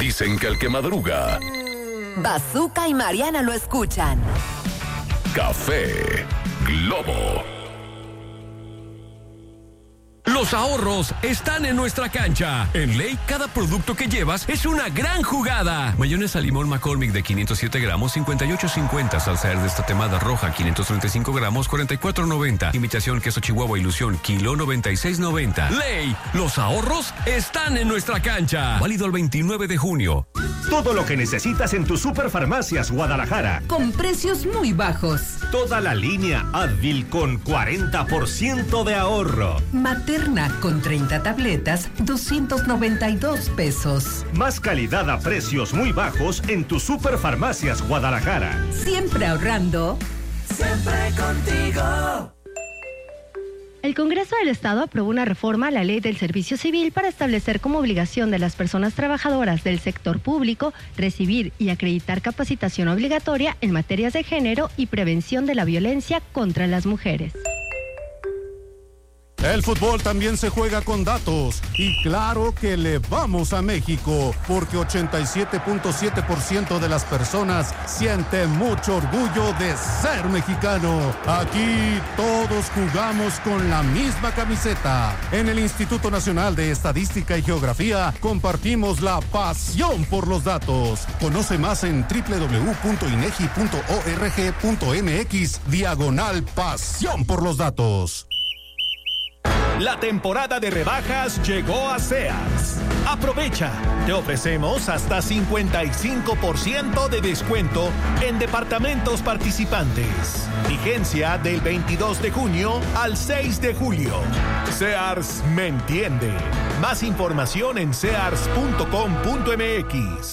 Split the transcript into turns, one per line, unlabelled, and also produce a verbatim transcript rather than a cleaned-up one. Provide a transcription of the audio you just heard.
Dicen que el que madruga...
Bazooka y Mariana lo escuchan.
Café Globo.
Los ahorros están en nuestra cancha. En Ley, cada producto que llevas es una gran jugada. Mayonesa limón McCormick de quinientos siete gramos, cincuenta y ocho cincuenta. Salsa verde tatemada roja, quinientos treinta y cinco gramos, cuarenta y cuatro noventa. Imitación queso Chihuahua Ilusión, kilo noventa y seis noventa. Ley, los ahorros están en nuestra cancha. Válido el veintinueve de junio.
Todo lo que necesitas en tus Superfarmacias Guadalajara.
Con precios muy bajos.
Toda la línea Advil con cuarenta por ciento de ahorro.
Materna con treinta tabletas, doscientos noventa y dos pesos.
Más calidad a precios muy bajos en tus Superfarmacias Guadalajara.
Siempre ahorrando.
Siempre contigo.
El Congreso del Estado aprobó una reforma a la Ley del Servicio Civil para establecer como obligación de las personas trabajadoras del sector público recibir y acreditar capacitación obligatoria en materias de género y prevención de la violencia contra las mujeres.
El fútbol también se juega con datos y claro que le vamos a México porque ochenta y siete punto siete por ciento de las personas sienten mucho orgullo de ser mexicano. Aquí todos jugamos con la misma camiseta. En el Instituto Nacional de Estadística y Geografía compartimos la pasión por los datos. Conoce más en doble u doble u doble u punto inegi punto org punto mx diagonal pasión por los datos.
La temporada de rebajas llegó a Sears. Aprovecha, te ofrecemos hasta cincuenta y cinco por ciento de descuento en departamentos participantes. Vigencia del veintidós de junio al seis de julio. Sears me entiende. Más información en sears punto com punto mx.